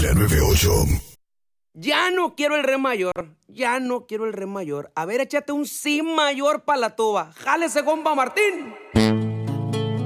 la 98. Ya no quiero el re mayor, ya no quiero el re mayor. A ver, échate un si mayor para la tuba. Jálese, compa Martín.